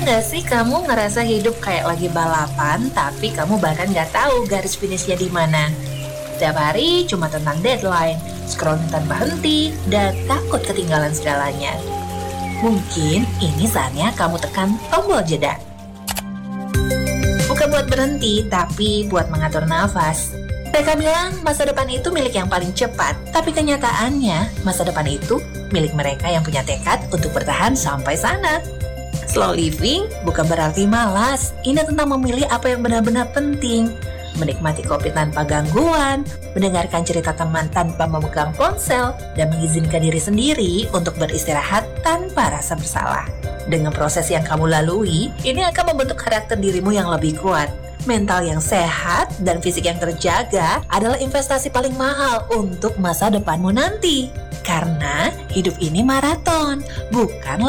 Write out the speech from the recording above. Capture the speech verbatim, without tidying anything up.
nggak sih kamu ngerasa hidup kayak lagi balapan, tapi kamu bahkan nggak tahu garis finishnya di mana? Setiap hari cuma tentang deadline, scrolling tanpa henti, dan takut ketinggalan segalanya. Mungkin ini saatnya kamu tekan tombol jeda. Bukan buat berhenti, tapi buat mengatur nafas. Mereka bilang masa depan itu milik yang paling cepat, tapi kenyataannya masa depan itu milik mereka yang punya tekad untuk bertahan sampai sana. Slow living bukan berarti malas, ini tentang memilih apa yang benar-benar penting. Menikmati kopi tanpa gangguan, mendengarkan cerita teman tanpa memegang ponsel, dan mengizinkan diri sendiri untuk beristirahat tanpa rasa bersalah. Dengan proses yang kamu lalui, ini akan membentuk karakter dirimu yang lebih kuat. Mental yang sehat dan fisik yang terjaga adalah investasi paling mahal untuk masa depanmu nanti. Karena hidup ini maraton, bukan